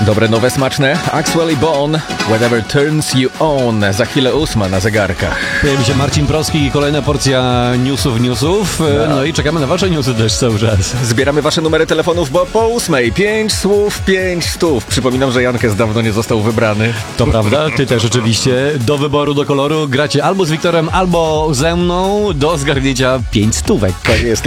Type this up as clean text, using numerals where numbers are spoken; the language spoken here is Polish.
Dobre, nowe, smaczne. Axwell i Bone, Whatever Turns You On. Za chwilę 8 na zegarkach. Pojawi się Marcin Proski i kolejna porcja newsów. No i czekamy na wasze newsy też cały czas. Zbieramy wasze numery telefonów, bo po 8 5 słów, 5 stów. Przypominam, że Jankes dawno nie został wybrany. To prawda, ty też oczywiście. Do wyboru, do koloru gracie albo z Wiktorem, albo ze mną do zgarnięcia 5 stówek. Tak jest.